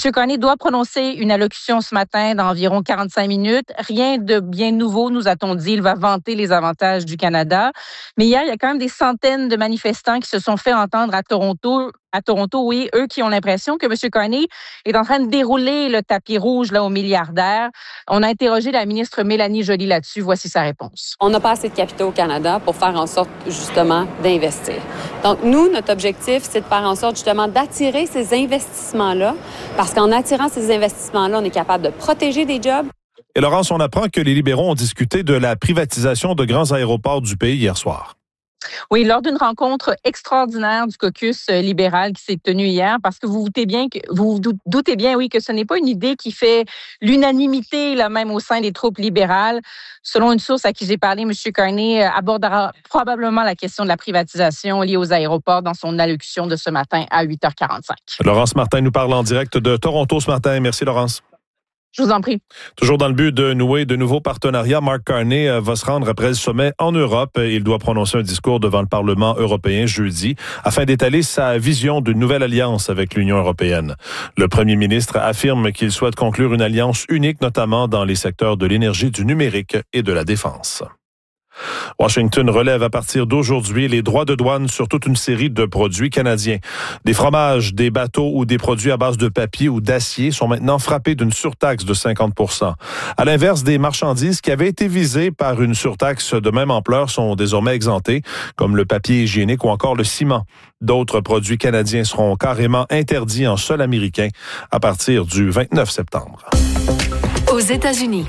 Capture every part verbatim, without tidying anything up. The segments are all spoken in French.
M. Carney doit prononcer une allocution ce matin d'environ quarante-cinq minutes. Rien de bien nouveau, nous a-t-on dit. Il va vanter les avantages du Canada. Mais hier, il y a quand même des centaines de manifestants qui se sont fait entendre à Toronto. À Toronto, oui, eux qui ont l'impression que M. Carney est en train de dérouler le tapis rouge là, aux milliardaires. On a interrogé la ministre Mélanie Joly là-dessus. Voici sa réponse. On n'a pas assez de capitaux au Canada pour faire en sorte, justement, d'investir. Donc, nous, notre objectif, c'est de faire en sorte, justement, d'attirer ces investissements-là, parce qu'en attirant ces investissements-là, on est capable de protéger des jobs. Et Laurence, on apprend que les libéraux ont discuté de la privatisation de grands aéroports du pays hier soir. Oui, lors d'une rencontre extraordinaire du caucus libéral qui s'est tenue hier, parce que vous vous doutez bien, que, vous vous doutez bien, oui, que ce n'est pas une idée qui fait l'unanimité, là, même au sein des troupes libérales. Selon une source à qui j'ai parlé, M. Carney abordera probablement la question de la privatisation liée aux aéroports dans son allocution de ce matin à huit heures quarante-cinq. Laurence Martin nous parle en direct de Toronto ce matin. Merci, Laurence. Je vous en prie. Toujours dans le but de nouer de nouveaux partenariats, Mark Carney va se rendre après le sommet en Europe. Il doit prononcer un discours devant le Parlement européen jeudi afin d'étaler sa vision d'une nouvelle alliance avec l'Union européenne. Le premier ministre affirme qu'il souhaite conclure une alliance unique, notamment dans les secteurs de l'énergie, du numérique et de la défense. Washington relève à partir d'aujourd'hui les droits de douane sur toute une série de produits canadiens. Des fromages, des bateaux ou des produits à base de papier ou d'acier sont maintenant frappés d'une surtaxe de cinquante pour cent. À l'inverse, des marchandises qui avaient été visées par une surtaxe de même ampleur sont désormais exemptées, comme le papier hygiénique ou encore le ciment. D'autres produits canadiens seront carrément interdits en sol américain à partir du vingt-neuf septembre. Aux États-Unis.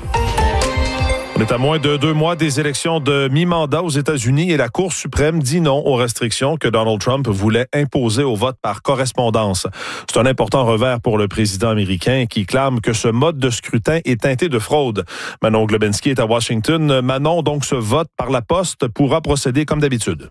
On est à moins de deux mois des élections de mi-mandat aux États-Unis et la Cour suprême dit non aux restrictions que Donald Trump voulait imposer au vote par correspondance. C'est un important revers pour le président américain qui clame que ce mode de scrutin est teinté de fraude. Manon Globensky est à Washington. Manon, donc ce vote par la poste pourra procéder comme d'habitude.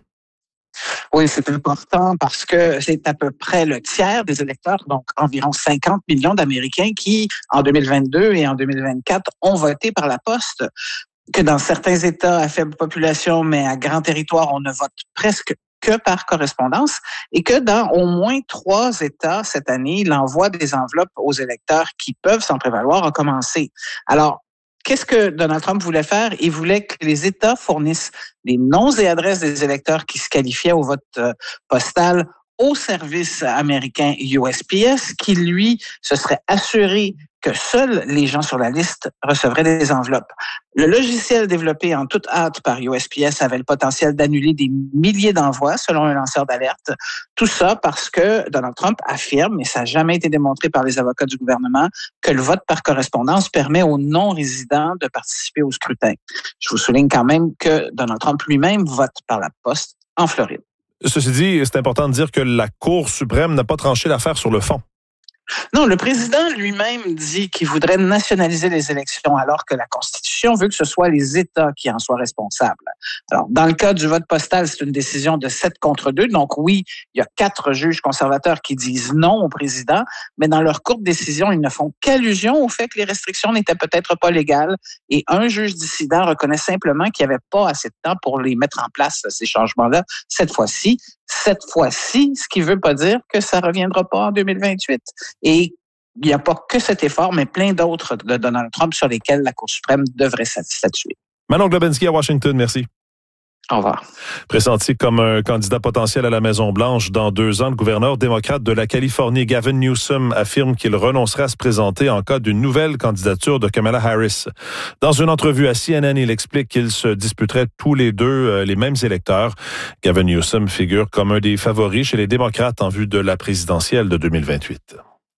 Oui, c'est important parce que c'est à peu près le tiers des électeurs, donc environ cinquante millions d'Américains qui, en deux mille vingt-deux et en deux mille vingt-quatre, ont voté par la poste. Que dans certains États à faible population, mais à grand territoire, on ne vote presque que par correspondance et que dans au moins trois États cette année, l'envoi des enveloppes aux électeurs qui peuvent s'en prévaloir a commencé. Alors, qu'est-ce que Donald Trump voulait faire? Il voulait que les États fournissent les noms et adresses des électeurs qui se qualifiaient au vote postal au service américain U S P S, qui, lui, se serait assuré que seuls les gens sur la liste recevraient des enveloppes. Le logiciel développé en toute hâte par U S P S avait le potentiel d'annuler des milliers d'envois, selon un lanceur d'alerte. Tout ça parce que Donald Trump affirme, et ça n'a jamais été démontré par les avocats du gouvernement, que le vote par correspondance permet aux non-résidents de participer au scrutin. Je vous souligne quand même que Donald Trump lui-même vote par la poste en Floride. Ceci dit, c'est important de dire que la Cour suprême n'a pas tranché l'affaire sur le fond. Non, le président lui-même dit qu'il voudrait nationaliser les élections alors que la Constitution veut que ce soit les États qui en soient responsables. Alors, dans le cas du vote postal, c'est une décision de sept contre deux. Donc oui, il y a quatre juges conservateurs qui disent non au président, mais dans leur courte décision, ils ne font qu'allusion au fait que les restrictions n'étaient peut-être pas légales et un juge dissident reconnaît simplement qu'il n'y avait pas assez de temps pour les mettre en place, ces changements-là, cette fois-ci. Cette fois-ci, ce qui ne veut pas dire que ça ne reviendra pas en deux mille vingt-huit. Et il n'y a pas que cet effort, mais plein d'autres de Donald Trump sur lesquels la Cour suprême devrait statuer. Manon Globensky à Washington, merci. Au revoir. Pressenti comme un candidat potentiel à la Maison-Blanche dans deux ans, le gouverneur démocrate de la Californie, Gavin Newsom, affirme qu'il renoncerait à se présenter en cas d'une nouvelle candidature de Kamala Harris. Dans une entrevue à C N N, il explique qu'ils se disputeraient tous les deux euh, les mêmes électeurs. Gavin Newsom figure comme un des favoris chez les démocrates en vue de la présidentielle de deux mille vingt-huit.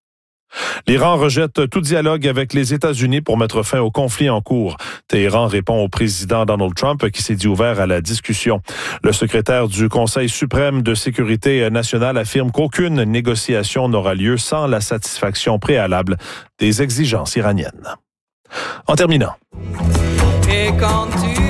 L'Iran rejette tout dialogue avec les États-Unis pour mettre fin au conflit en cours. Téhéran répond au président Donald Trump qui s'est dit ouvert à la discussion. Le secrétaire du Conseil suprême de sécurité nationale affirme qu'aucune négociation n'aura lieu sans la satisfaction préalable des exigences iraniennes. En terminant. Et quand tu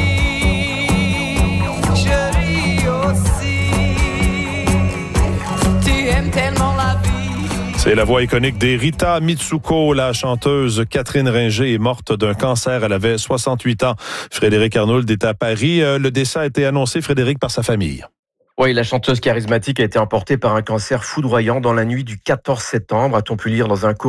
ris, je ris aussi. Tu aimes tellement la vie. C'est la voix iconique des Rita Mitsuko. La chanteuse Catherine Ringer est morte d'un cancer. Elle avait soixante-huit ans. Frédéric Arnould est à Paris. Le décès a été annoncé, Frédéric, par sa famille. Oui, la chanteuse charismatique a été emportée par un cancer foudroyant dans la nuit du quatorze septembre, a-t-on pu lire dans un courrier.